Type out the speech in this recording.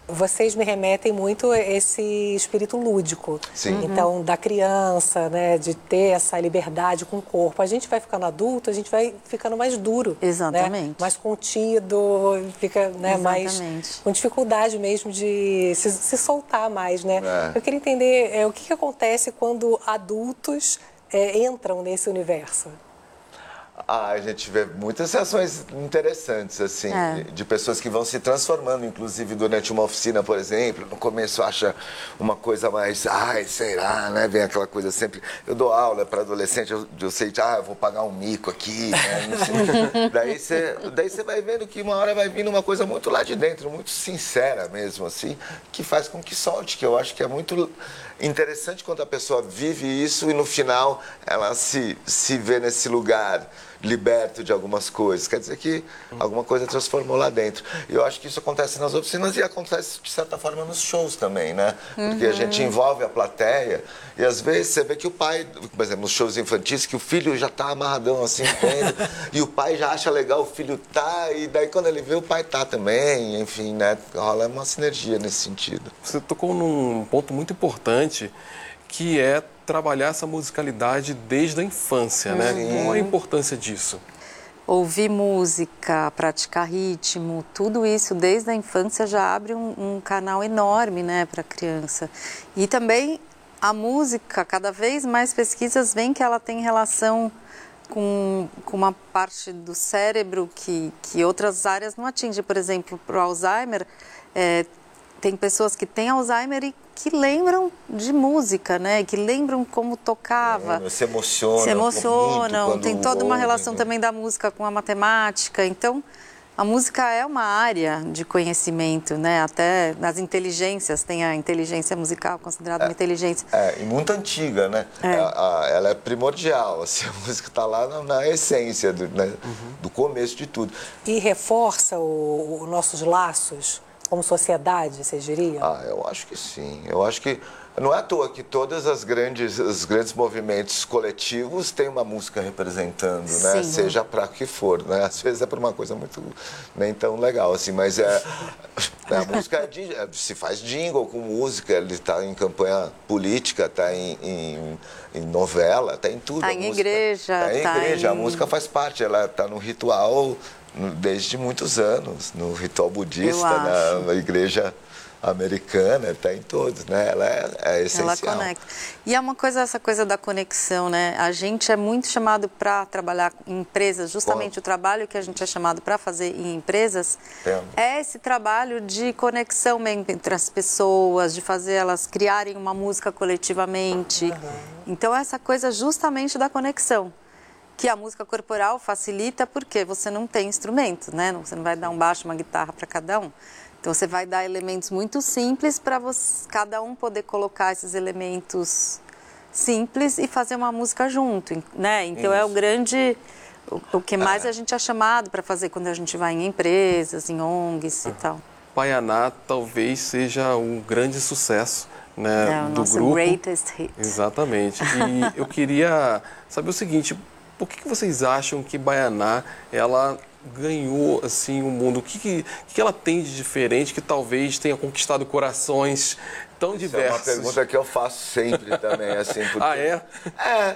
vocês me remetem muito a esse espírito lúdico. Sim. Então, da criança, né, de ter essa liberdade com o corpo. A gente vai ficando adulto, a gente vai ficando mais duro. Exatamente. Né? Mais contido, fica, né, mais com dificuldade mesmo de se soltar mais, né? Eu queria entender o que acontece quando adultos entram nesse universo. A gente vê muitas reações interessantes, assim, de pessoas que vão se transformando, inclusive durante uma oficina, por exemplo. No começo acha uma coisa mais, ai, será, né? Vem aquela coisa sempre. Eu dou aula para adolescente, eu sei, eu vou pagar um mico aqui, né? Não sei. Daí você vai vendo que uma hora vai vindo uma coisa muito lá de dentro, muito sincera mesmo, assim, que faz com que solte, que eu acho que é muito interessante quando a pessoa vive isso e no final ela se vê nesse lugar liberto de algumas coisas. Quer dizer que alguma coisa transformou lá dentro. E eu acho que isso acontece nas oficinas e acontece, de certa forma, nos shows também, né? Porque a gente envolve a plateia e, às vezes, você vê que o pai, por exemplo, nos shows infantis, que o filho já tá amarradão assim, vendo, e o pai já acha legal, o filho tá, e daí quando ele vê, o pai tá também, enfim, né? Rola uma sinergia nesse sentido. Você tocou num ponto muito importante, que é trabalhar essa musicalidade desde a infância, né? Qual a importância disso? Ouvir música, praticar ritmo, tudo isso desde a infância já abre um canal enorme, né, para a criança. E também a música, cada vez mais pesquisas veem que ela tem relação com uma parte do cérebro que outras áreas não atingem. Por exemplo, para o Alzheimer, tem pessoas que têm Alzheimer e que lembram de música, né? Que lembram como tocava. Se emocionam. Se emocionam. Tem toda uma relação também da música com a matemática. Então, a música é uma área de conhecimento, né? Até nas inteligências, tem a inteligência musical, considerada uma inteligência. E muito antiga, né? Ela é primordial, assim, a música está lá na essência, do começo de tudo. E reforça os nossos laços como sociedade, você diria? Eu acho que sim. Eu acho que não é à toa que todos os grandes movimentos coletivos têm uma música representando, né? Seja para o que for, né? Às vezes é para uma coisa muito nem tão legal, assim, mas a música se faz jingle com música, ele está em campanha política, está em novela, está em tudo. Está em igreja. Está em igreja, a música faz parte, ela está no ritual desde muitos anos, no ritual budista, na igreja americana, está em todos, né? Ela é essencial. Ela conecta. E é uma coisa, essa coisa da conexão, né? A gente é muito chamado para trabalhar em empresas, justamente o trabalho que a gente é chamado para fazer em empresas é esse trabalho de conexão entre as pessoas, de fazer elas criarem uma música coletivamente. Então, essa coisa justamente da conexão, que a música corporal facilita porque você não tem instrumento, né? Você não vai dar um baixo, uma guitarra para cada um. Então, você vai dar elementos muito simples para cada um poder colocar esses elementos simples e fazer uma música junto, né? Então, é o que mais a gente é chamado para fazer quando a gente vai em empresas, em ONGs e tal. Baianá talvez seja um grande sucesso, né, do nosso grupo. Greatest Hit. Exatamente. E eu queria saber o seguinte, por que vocês acham que Baianá, ela ganhou assim o mundo? O que ela tem de diferente que talvez tenha conquistado corações tão diversos? É uma pergunta que eu faço sempre também, assim, porque...